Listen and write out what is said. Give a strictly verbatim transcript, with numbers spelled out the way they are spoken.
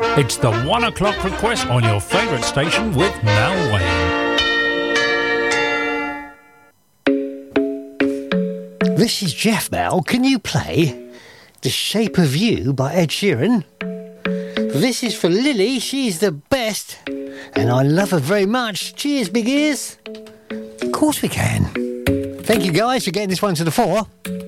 It's the one o'clock request on your favourite station with Mel Wayne. This is Jeff Mel. Can you play The Shape of You by Ed Sheeran? This is for Lily. She's the best. And I love her very much. Cheers, big ears. Of course we can. Thank you guys for getting this one to the fore.